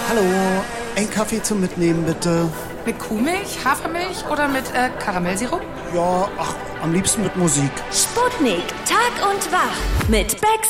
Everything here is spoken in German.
Hallo, ein Kaffee zum Mitnehmen, bitte. Mit Kuhmilch, Hafermilch oder mit Karamellsirup? Ja, am liebsten mit Musik. Sputnik, Tag und Wach mit Becks